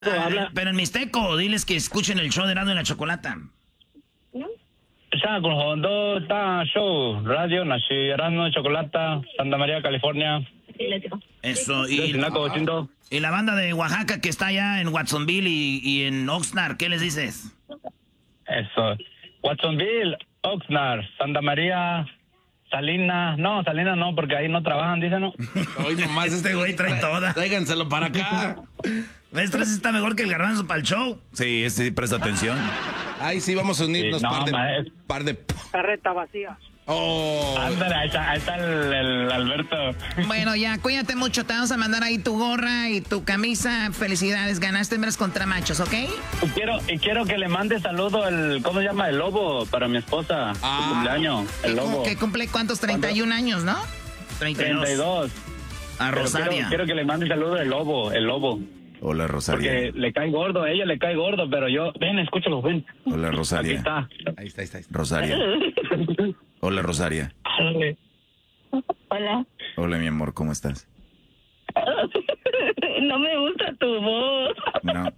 Pero en mixteco, diles que escuchen el show de Erasmo y la Chocolata. Show, radio, nací Erasmo y Chocolata, Santa María, California. Eso, y la banda de Oaxaca que está allá en Watsonville y en Oxnard, ¿qué les dices? Eso, Watsonville, Oxnard, Santa María, Salinas no, porque ahí no trabajan, dicen, ¿no? Hoy nomás este güey trae toda. Tráiganselo para acá. Este está mejor que el Garbanzo para el show. Sí, sí, presta atención. Ay, sí, vamos a unirnos, Sí, par de... Carreta vacía. Oh. Ándale, ahí está el Alberto. Bueno, ya, cuídate mucho. Te vamos a mandar ahí tu gorra y tu camisa. Felicidades, ganaste hembras contra machos, ¿ok? Y quiero que le mande saludo ¿cómo se llama? El lobo, para mi esposa. Su cumpleaños, el lobo. Que cumple, ¿cuántos? 31 años, ¿no? 32. A Rosaria. Quiero que le mande saludo el lobo. Hola, Rosaria. Porque le cae gordo, ella le cae gordo, pero yo... Ven, escúchalo, ven. Hola, Rosaria. Aquí está. Ahí está. Rosaria. Hola, Rosaria. Hola. Hola, mi amor, ¿cómo estás? No me gusta tu voz. No.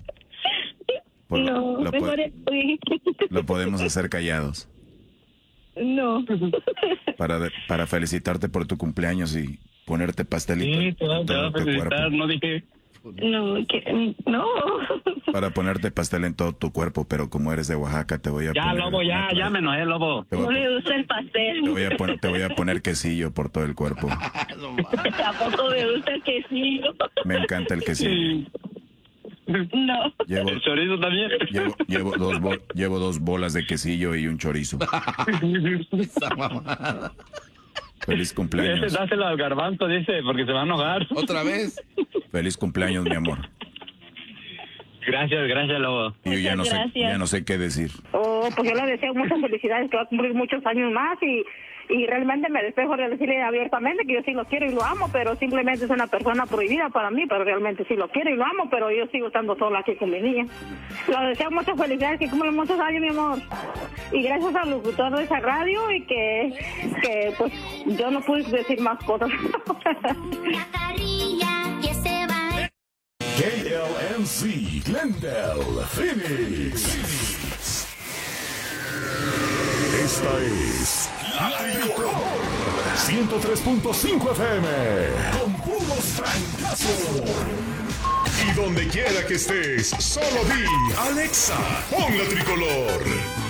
Lo podemos hacer callados. No. Para felicitarte por tu cumpleaños y ponerte pastelito. Sí, te voy a felicitar, no dije... No. Para ponerte pastel en todo tu cuerpo, pero como eres de Oaxaca te voy a poner... Lobo, ya me enojé, Lobo. No me gusta el pastel. Te voy a poner quesillo por todo el cuerpo. Tampoco me gusta el quesillo. Me encanta el quesillo. No. El chorizo también. Llevo dos bolas de quesillo y un chorizo. Feliz cumpleaños. Dáselo al Garbanzo, dice, porque se va a enojar. ¿Otra vez? Feliz cumpleaños, mi amor. Gracias, Lobo. Y yo ya no sé qué decir. Pues yo le deseo muchas felicidades, que va a cumplir muchos años más y realmente me despejo de decirle abiertamente que yo sí lo quiero y lo amo, pero simplemente es una persona prohibida para mí, pero realmente sí lo quiero y lo amo, pero yo sigo estando sola aquí con mi niña. Le deseo muchas felicidades, que cumplan muchos años, mi amor. Y gracias al locutor de esa radio y que pues yo no pude decir más cosas. KLNC, Glendale, Phoenix. Esta es La Tricol 103.5 FM con puros francazos. Y donde quiera que estés, solo di Alexa, pon La Tricolor.